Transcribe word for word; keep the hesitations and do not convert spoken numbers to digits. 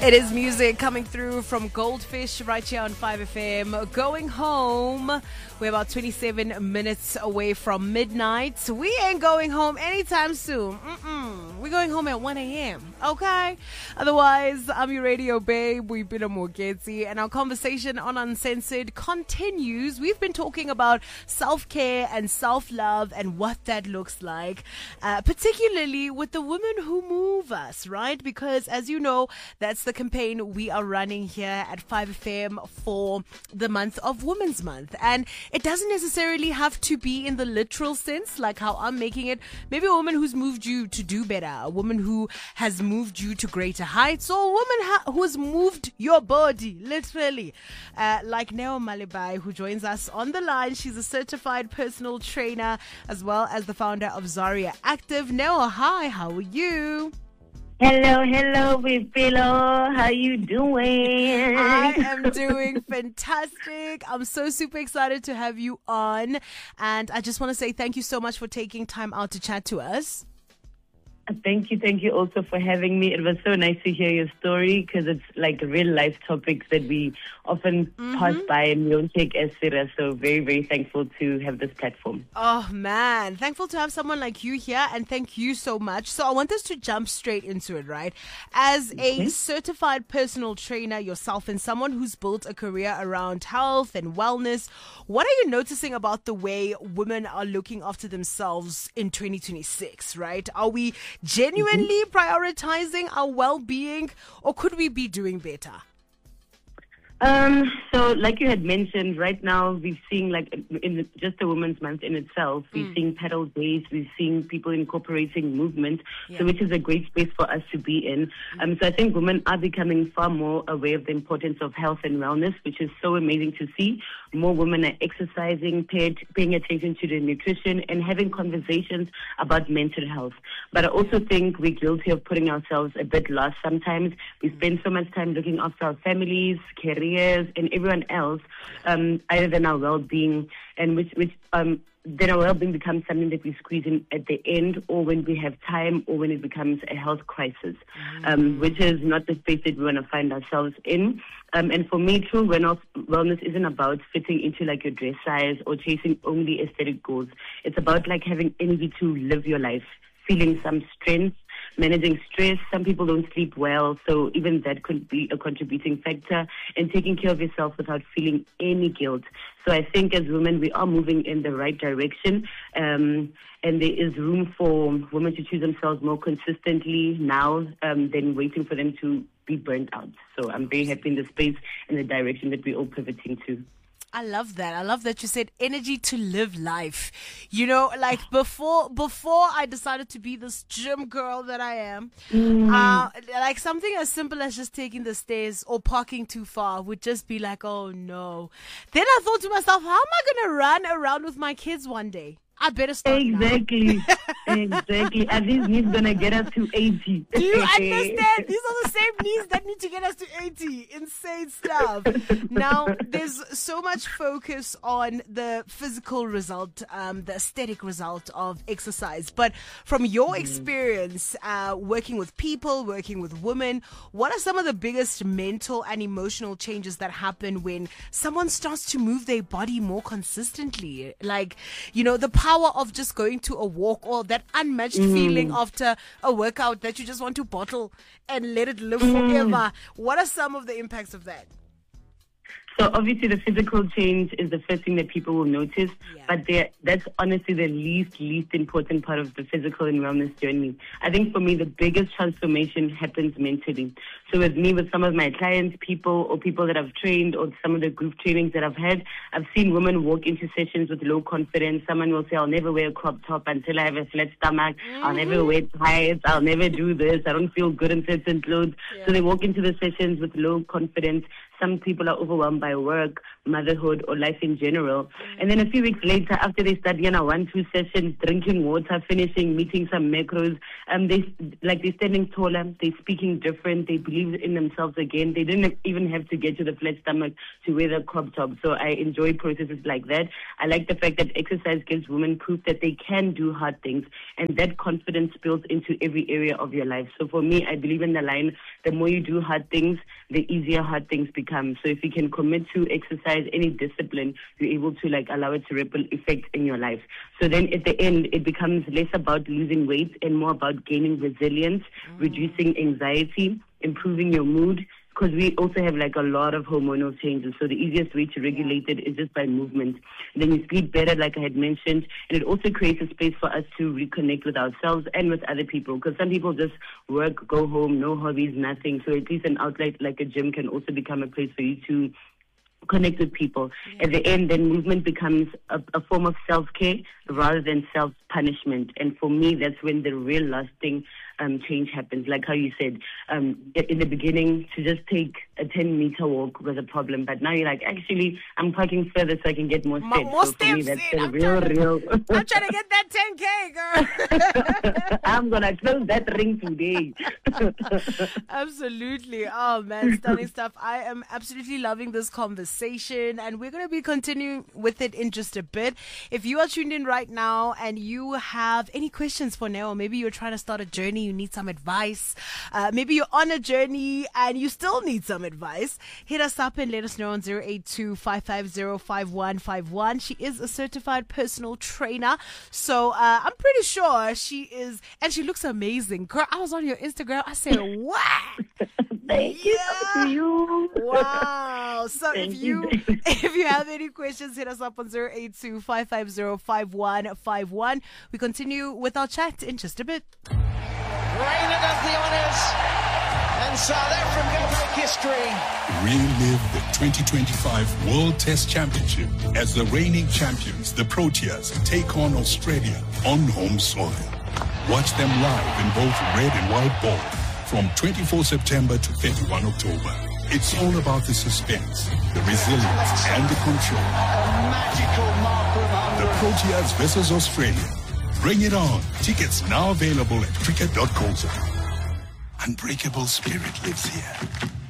It is music coming through from Goldfish right here on five F M. Going home. We're about twenty-seven minutes away from midnight. We ain't going home anytime soon. Mm-mm. We're going home at one a.m. Okay? Otherwise, I'm your radio babe. We've been a Morgetsi, and our conversation on Uncensored continues. We've been talking about self-care and self-love and what that looks like, uh, particularly with the women who move us, right? Because as you know, that's the campaign we are running here at five F M for the month of Women's Month. And it doesn't necessarily have to be in the literal sense, like how I'm making it. Maybe a woman who's moved you to do better, a woman who has moved you to greater heights, or a woman ha- who has moved your body, literally. Uh, like Neo Malibai, who joins us on the line. She's a certified personal trainer, as well as the founder of Zaria Active. Neo, hi, how are you? Hello, hello, Bipilo. How you doing? I am doing fantastic. I'm so super excited to have you on. And I just want to say thank you so much for taking time out to chat to us. Thank you. Thank you also for having me. It was so nice to hear your story because it's like real life topics that we often mm-hmm. pass by and we don't take as serious. So very, very thankful to have this platform. Oh, man. Thankful to have someone like you here, and thank you so much. So I want us to jump straight into it, right? As a certified personal trainer yourself and someone who's built a career around health and wellness, what are you noticing about the way women are looking after themselves in twenty twenty-six, right? Are we genuinely mm-hmm. prioritizing our well-being, or could we be doing better? Um, so like you had mentioned, right now we're seeing like in the, just the Women's Month in itself, we're mm. seeing pedal days, we're seeing people incorporating movement, yeah. so which is a great space for us to be in. Mm. Um, so I think women are becoming far more aware of the importance of health and wellness, which is so amazing to see. More women are exercising, paid, paying attention to their nutrition, and having conversations about mental health. But I also think we're guilty of putting ourselves a bit lost sometimes. We spend so much time looking after our families, careers, and everyone else, um, other than our well-being, and which, which um, then our well-being becomes something that we squeeze in at the end, or when we have time, or when it becomes a health crisis, um, which is not the space that we want to find ourselves in. Um, and for me, true wellness isn't about fitting into like your dress size or chasing only aesthetic goals. It's about like having energy to live your life, feeling some strength, managing stress. Some people don't sleep well, so even that could be a contributing factor, and taking care of yourself without feeling any guilt. So I think as women, we are moving in the right direction, um, and there is room for women to choose themselves more consistently now um, than waiting for them to be burnt out. So I'm very happy in the space and the direction that we're all pivoting to. I love that. I love that you said energy to live life. You know, like before before I decided to be this gym girl that I am, mm. uh, like something as simple as just taking the stairs or parking too far would just be like, oh no. Then I thought to myself, how am I going to run around with my kids one day? I better start Exactly. Exactly. Are these knees going to get us to eighty? Do you understand? These are the same knees that need to get us to eighty. Insane stuff. Now, there's so much focus on the physical result, um, the aesthetic result of exercise. But from your experience uh, working with people, working with women, what are some of the biggest mental and emotional changes that happen when someone starts to move their body more consistently? Like, you know, the power of just going to a walk, or that unmatched mm. feeling after a workout that you just want to bottle and let it live mm. forever. What are some of the impacts of that? So obviously the physical change is the first thing that people will notice, yeah. but that's honestly the least, least important part of the physical and wellness journey. I think for me, the biggest transformation happens mentally. So with me, with some of my clients, people or people that I've trained, or some of the group trainings that I've had, I've seen women walk into sessions with low confidence. Someone will say, I'll never wear a crop top until I have a flat stomach. Mm-hmm. I'll never wear tights. I'll never do this. I don't feel good in certain clothes. Yeah. So they walk into the sessions with low confidence. Some people are overwhelmed by work, motherhood or life in general. And then a few weeks later, after they start, you know, one, two sessions, drinking water, finishing, meeting some macros, um, they, like they're standing taller, they're speaking different, they believe in themselves again. They didn't even have to get to the flat stomach to wear the crop top. So I enjoy processes like that. I like the fact that exercise gives women proof that they can do hard things, and that confidence spills into every area of your life. So for me, I believe in the line, the more you do hard things, the easier hard things become. So if you can commit to exercise, any discipline, you're able to like allow it to ripple effect in your life. So then at the end, it becomes less about losing weight and more about gaining resilience, mm. reducing anxiety, improving your mood, because we also have like a lot of hormonal changes. So the easiest way to regulate it is just by movement. And then you sleep better, like I had mentioned, and it also creates a space for us to reconnect with ourselves and with other people, because some people just work, go home, no hobbies, nothing. So at least an outlet like a gym can also become a place for you to connect with people. Yeah. At the end, then movement becomes a, a form of self-care rather than self-punishment. And for me, that's when the real lasting um, change happens. Like how you said, um, in the beginning, to just take a ten-meter walk was a problem. But now you're like, actually, I'm parking further so I can get more steps. M- more so steps for me, that's in. the I'm real, trying to, real. I'm trying to get that ten K, girl. I'm going to close that ring today. Absolutely. Oh, man, stunning stuff. I am absolutely loving this conversation, and we're going to be continuing with it in just a bit. If you are tuned in right now and you have any questions for Neo, maybe you're trying to start a journey, you need some advice, uh, maybe you're on a journey and you still need some advice, hit us up and let us know on zero eight two, five five zero, five one five one. She is a certified personal trainer, so uh, I'm pretty sure she is, and she looks amazing. Girl, I was on your Instagram, I said, wow. Thank yeah. you. Wow. So Thank if you, you. if you have any questions, hit us up on zero eight two, five five zero, five one five one. We continue with our chat in just a bit. Reina does the honours, and South Africa make history. Relive the twenty twenty-five World Test Championship as the reigning champions, the Proteas, take on Australia on home soil. Watch them live in both red and white ball from twenty-fourth September to thirty-first October. It's all about the suspense, the resilience, and the control. A magical mark of The Proteas versus Australia. Bring it on. Tickets now available at cricket dot co dot za. Unbreakable spirit lives here.